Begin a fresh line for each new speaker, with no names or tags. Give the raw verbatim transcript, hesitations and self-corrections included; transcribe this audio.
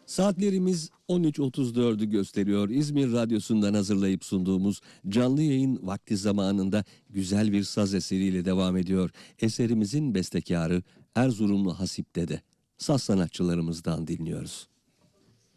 Saatlerimiz on üç otuz dördü gösteriyor. İzmir Radyosu'ndan hazırlayıp sunduğumuz canlı yayın vakti zamanında güzel bir saz eseriyle devam ediyor. Eserimizin bestekarı Erzurumlu Hasip Dede. Saz sanatçılarımızdan dinliyoruz.